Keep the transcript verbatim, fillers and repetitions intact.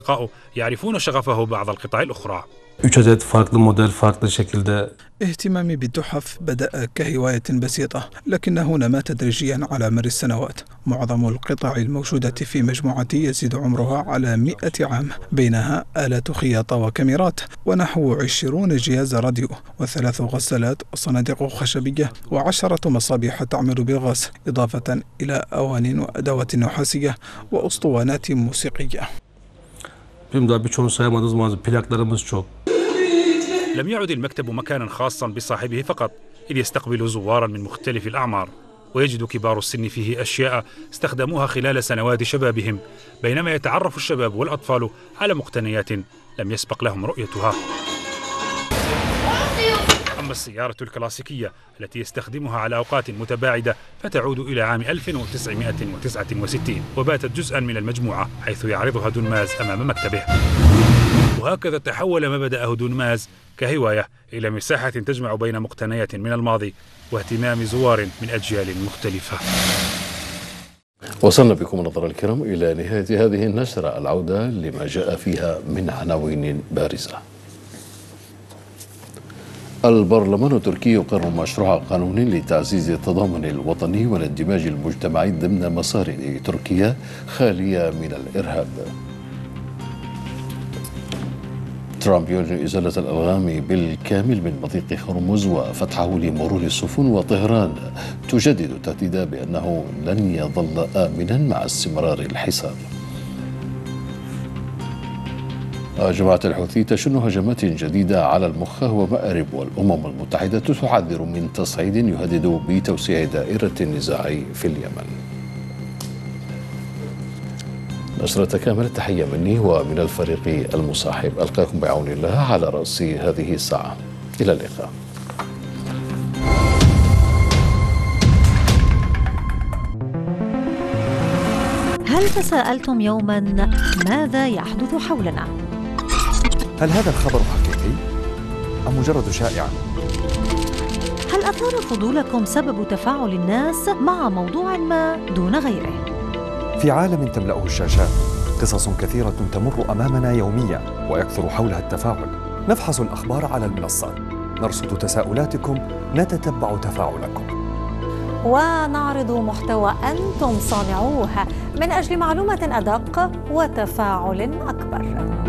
أصدقائه يعرفون شغفه بعض القطع الأخرى. üç adet farklı model farklı şekilde. اهتمامي بالتحف بدأ كهواية بسيطة، لكنه نما تدريجيا على مر السنوات. معظم القطع الموجودة في مجموعتي يزيد عمرها على مئة عام، بينها آلات خياطة وكاميرات ونحو عشرون جهاز راديو وثلاث غسالات وصناديق خشبية وعشرة مصابيح تعمل بالغاز، إضافة إلى أواني وأدوات نحاسية وأسطوانات موسيقية. Benim daha birçoğunu sayamadığımız malzeme, plaklarımız çok. لم يعد المكتب مكانا خاصا بصاحبه فقط، إذ يستقبل زوارا من مختلف الأعمار، ويجد كبار السن فيه أشياء استخدموها خلال سنوات شبابهم، بينما يتعرف الشباب والأطفال على مقتنيات لم يسبق لهم رؤيتها. أما السيارة الكلاسيكية التي يستخدمها على أوقات متباعدة فتعود إلى عام ألف وتسعمئة وتسعة وستين، وباتت جزءا من المجموعة حيث يعرضها دونماز أمام مكتبه. وهكذا تحول ما بدأه دونماز كهواية إلى مساحة تجمع بين مقتنيات من الماضي واهتمام زوار من أجيال مختلفة. وصلنا بكم نظر الكرام إلى نهاية هذه النشرة، العودة لما جاء فيها من عناوين بارزة. البرلمان التركي يقر مشروع قانون لتعزيز التضامن الوطني والاندماج المجتمعي ضمن مسار تركيا خالية من الإرهاب. ترامب يعلن إزالة الألغام بالكامل من مضيق هرمز وفتحه لمرور السفن، وطهران تجدد تهديدها بأنه لن يظل آمنا مع استمرار الحصار. جماعة الحوثي تشن هجمات جديدة على المخا ومأرب، والأمم المتحدة تحذر من تصعيد يهدد بتوسيع دائرة النزاع في اليمن. نشرة كامل التحية مني ومن الفريق المصاحب، ألقاكم بعون الله على رأس هذه الساعة. إلى اللقاء. هل تساءلتم يوما ماذا يحدث حولنا؟ هل هذا الخبر حقيقي أم مجرد شائعة؟ هل أثار فضولكم سبب تفاعل الناس مع موضوع ما دون غيره؟ في عالم تملأه الشاشات قصص كثيرة تمر أمامنا يوميا ويكثر حولها التفاعل. نفحص الأخبار على المنصات، نرصد تساؤلاتكم، نتتبع تفاعلكم، ونعرض محتوى أنتم صانعوه من أجل معلومة أدق وتفاعل أكبر.